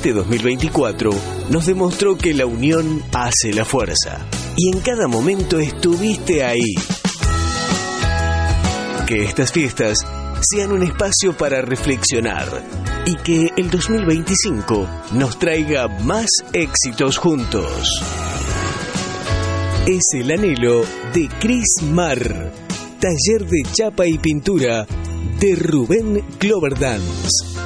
este 2024 nos demostró que la unión hace la fuerza. Y en cada momento estuviste ahí. Que estas fiestas sean un espacio para reflexionar y que el 2025 nos traiga más éxitos juntos. Es el anhelo de Cris Mar, taller de chapa y pintura de Rubén Cloverdance.